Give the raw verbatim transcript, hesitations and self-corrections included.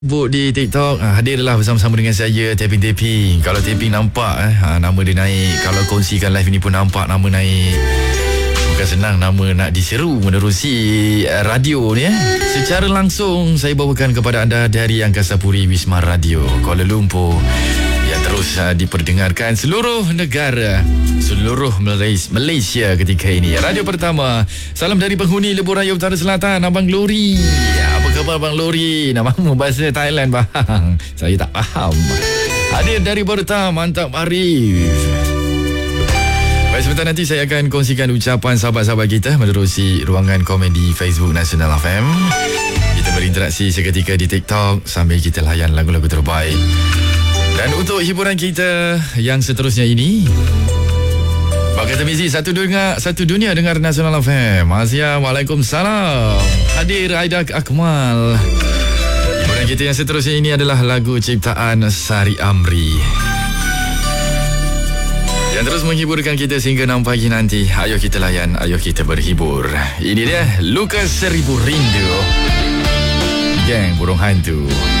Facebook di TikTok, hadirlah bersama-sama dengan saya Tapping-Tapping. Kalau tapping nampak eh, nama dia naik. Kalau kongsikan live ini pun nampak nama naik. Bukan senang nama nak diseru menerusi radio ni eh. Secara langsung saya bawakan kepada anda dari Angkasa Puri Wisma Radio Kuala Lumpur yang terus uh, diperdengarkan seluruh negara, seluruh Malaysia ketika ini. Radio pertama, salam dari penghuni Lebuh Raya Utara Selatan, Abang Glory. Apa khabar Abang Glory? Namamu bahasa Thailand bang. Saya tak faham. Hadir dari Berta, mantap Arif. Baik, sebentar nanti saya akan kongsikan ucapan sahabat-sahabat kita menerusi ruangan komedi Facebook Nasional F M. Kita berinteraksi seketika di TikTok sambil kita layan lagu-lagu terbaik. Dan untuk hiburan kita yang seterusnya ini, Pak Kata Mizi, satu dunia, satu dunia dengar Nasional F M. Asia, Waalaikumsalam. Hadir Aida Akmal. Hiburan kita yang seterusnya ini adalah lagu ciptaan Sari Amri yang terus menghiburkan kita sehingga enam pagi nanti. Ayo kita layan, ayo kita berhibur. Ini dia Lukas Seribu Rindu, Geng Burung Hantu.